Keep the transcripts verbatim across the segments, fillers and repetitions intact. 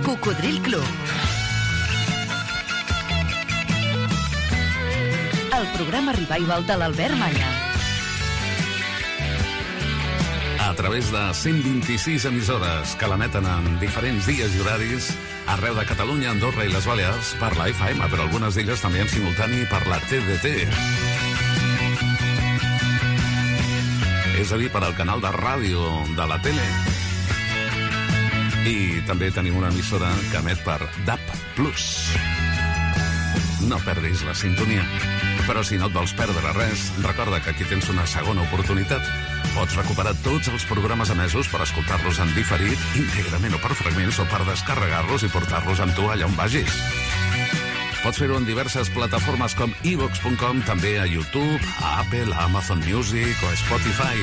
Cocodril Club. El programa revival de l'Albert Malla. A través de cent vint-i-sis emissores que l'emeten en diferents dies i horaris arreu de Catalunya, Andorra i les Balears per la F M, però algunes d'elles també en simultani per la T D T. És a dir, per al canal de ràdio de la tele. I també tenim una emissora que emet per D A B plus. No perdis la sintonia. Però si no et vols perdre res, recorda que aquí tens una segona oportunitat. Pots recuperar tots els programes emesos per escoltar-los en diferit, íntegrament o per fragments, o per descarregar-los i portar-los amb tu allà on vagis. Pots fer-ho en diverses plataformes com i vox punt com, també a YouTube, a Apple, a Amazon Music o a Spotify.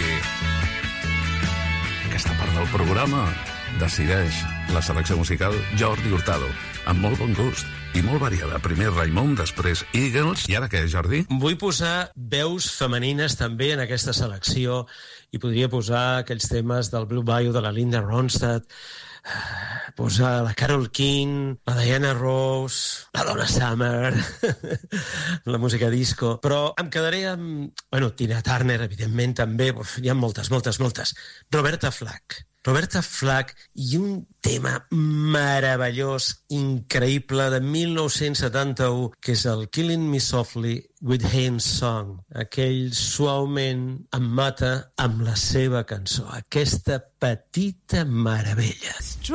Aquesta part del programa decideix la selecció musical Jordi Hurtado, amb molt bon gust i molt variada. Primer Raimon, després Eagles, i ara què, Jordi? Vull posar veus femenines també en aquesta selecció i podria posar aquells temes del Blue Bayou de la Linda Ronstadt, posar la Carole King, la Diana Ross, la Donna Summer, la música disco, però em quedaré amb... Bueno, Tina Turner, evidentment, també, hi ha moltes, moltes, moltes. Roberta Flack. Roberta Flack i un tema meravellós, increïble, de mil nou-cents setanta-u, que és el Killing Me Softly with Him Song. Aquell suaument em mata amb la seva cançó. Aquesta petita meravella.